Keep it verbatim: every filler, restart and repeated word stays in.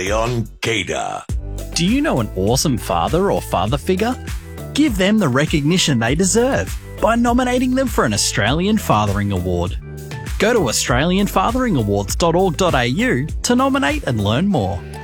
Leon Gator. Do you know an awesome father or father figure? Give them the recognition they deserve by nominating them for an Australian Fathering Award. Go to australian fathering awards dot org dot a u to nominate and learn more.